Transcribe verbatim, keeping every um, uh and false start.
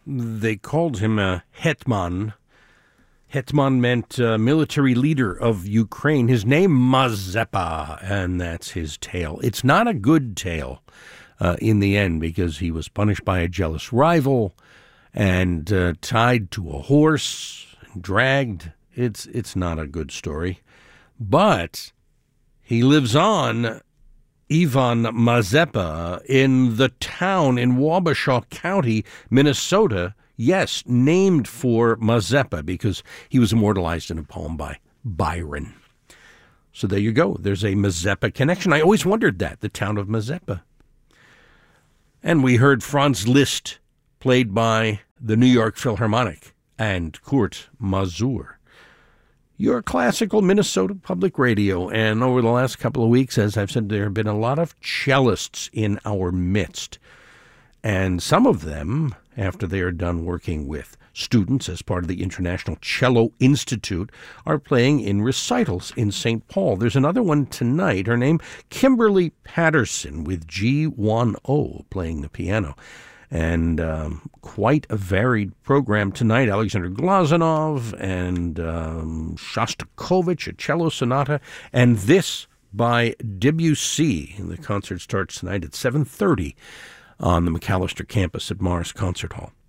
They called him a hetman. Hetman meant uh, military leader of Ukraine. His name, Mazepa, and that's his tale. It's not a good tale uh, in the end, because he was punished by a jealous rival and uh, tied to a horse, dragged. It's it's not a good story. But he lives on, Ivan Mazepa, in the town in Wabasha County, Minnesota. Yes, named for Mazepa because he was immortalized in a poem by Byron. So there you go. There's a Mazepa connection. I always wondered that, the town of Mazepa. And we heard Franz Liszt, played by the New York Philharmonic, and Kurt Masur. Your classical Minnesota Public Radio. And over the last couple of weeks, as I've said, there have been a lot of cellists in our midst. And some of them, after they are done working with students as part of the International Cello Institute, are playing in recitals in Saint Paul. There's another one tonight. Her name, Kimberly Patterson, with G one O playing the piano. And um, quite a varied program tonight. Alexander Glazunov and um, Shostakovich, a cello sonata, and this by Debussy. The concert starts tonight at seven thirty on the McAllister campus at Morris Concert Hall.